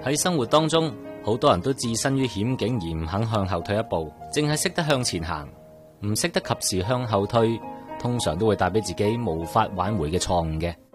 喺生活當中，好多人都置身於險境而唔肯向後退一步，淨係識得向前行，唔識得及時向後退，通常都會帶俾自己無法挽回嘅錯誤嘅。